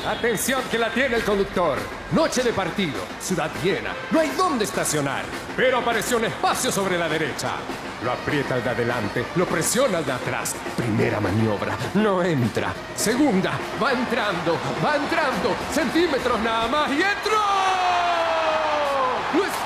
Atención que la tiene el conductor. Noche de partido, ciudad llena, no hay dónde estacionar. Pero apareció un espacio sobre la derecha. Lo aprieta al de adelante, lo presiona al de atrás. Primera maniobra, no entra. Segunda, va entrando, centímetros nada más y entró.